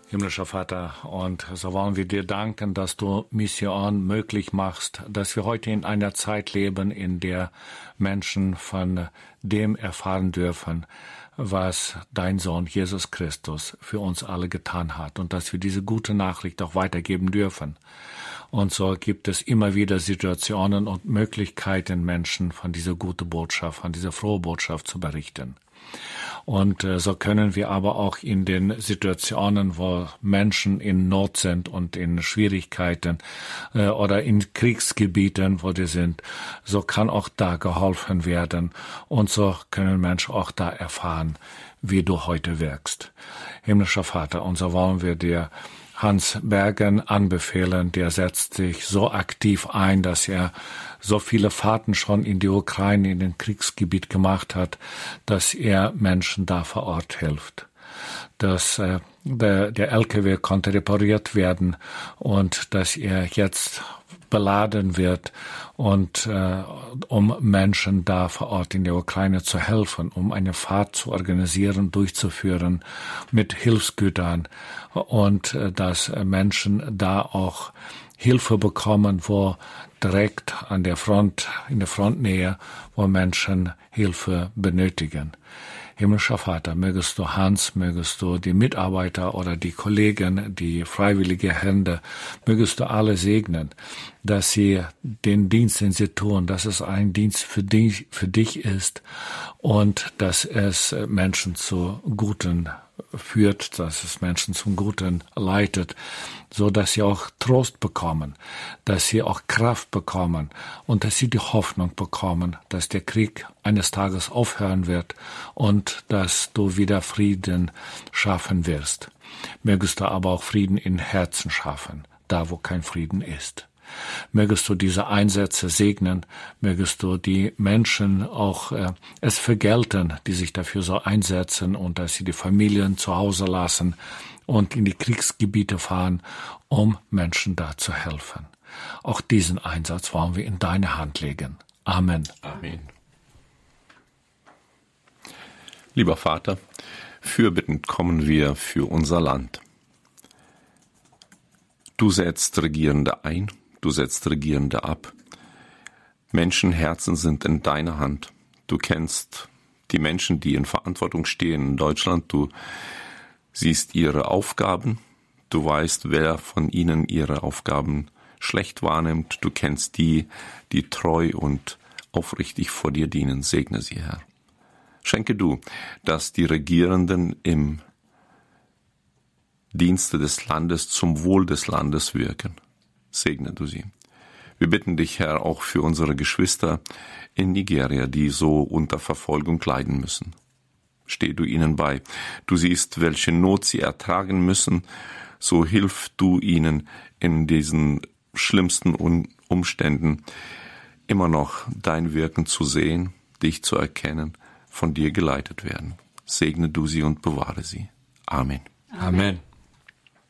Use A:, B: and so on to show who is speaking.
A: Himmlischer Vater, und so wollen wir dir danken, dass du Mission möglich machst, dass wir heute in einer Zeit leben, in der Menschen von dem erfahren dürfen, was dein Sohn Jesus Christus für uns alle getan hat, und dass wir diese gute Nachricht auch weitergeben dürfen. Und so gibt es immer wieder Situationen und Möglichkeiten, Menschen von dieser guten Botschaft, von dieser frohen Botschaft zu berichten. Und so können wir aber auch in den Situationen, wo Menschen in Not sind und in Schwierigkeiten oder in Kriegsgebieten, wo die sind, so kann auch da geholfen werden. Und so können Menschen auch da erfahren, wie du heute wirkst. Himmlischer Vater, und so wollen wir dir Hans Bergen anbefehlen. Der setzt sich so aktiv ein, dass er so viele Fahrten schon in die Ukraine, in den Kriegsgebiet gemacht hat, dass er Menschen da vor Ort hilft. Dass der LKW konnte repariert werden und dass er jetzt beladen wird und um Menschen da vor Ort in der Ukraine zu helfen, um eine Fahrt zu organisieren, durchzuführen mit Hilfsgütern, und dass Menschen da auch Hilfe bekommen, wo direkt an der Front, in der Frontnähe, wo Menschen Hilfe benötigen. Himmlischer Vater, mögest du Hans, mögest du die Mitarbeiter oder die Kollegen, die freiwillige Hände, mögest du alle segnen, dass sie den Dienst, den sie tun, dass es ein Dienst für dich ist und dass es Menschen zu Guten führt, dass es Menschen zum Guten leitet, so dass sie auch Trost bekommen, dass sie auch Kraft bekommen und dass sie die Hoffnung bekommen, dass der Krieg eines Tages aufhören wird und dass du wieder Frieden schaffen wirst. Mögest du aber auch Frieden in Herzen schaffen, da wo kein Frieden ist. Mögest du diese Einsätze segnen, mögest du die Menschen auch es vergelten, die sich dafür so einsetzen, und dass sie die Familien zu Hause lassen und in die Kriegsgebiete fahren, um Menschen da zu helfen. Auch diesen Einsatz wollen wir in deine Hand legen. Amen.
B: Amen. Lieber Vater, fürbittend kommen wir für unser Land. Du setzt Regierende ein, du setzt Regierende ab. Menschenherzen sind in deiner Hand. Du kennst die Menschen, die in Verantwortung stehen in Deutschland. Du siehst ihre Aufgaben. Du weißt, wer von ihnen ihre Aufgaben schlecht wahrnimmt. Du kennst die, die treu und aufrichtig vor dir dienen. Segne sie, Herr. Schenke du, dass die Regierenden im Dienste des Landes zum Wohl des Landes wirken. Segne du sie. Wir bitten dich, Herr, auch für unsere Geschwister in Nigeria, die so unter Verfolgung leiden müssen. Steh du ihnen bei. Du siehst, welche Not sie ertragen müssen. So hilf du ihnen in diesen schlimmsten Umständen immer noch dein Wirken zu sehen, dich zu erkennen, von dir geleitet werden. Segne du sie und bewahre sie. Amen.
A: Amen.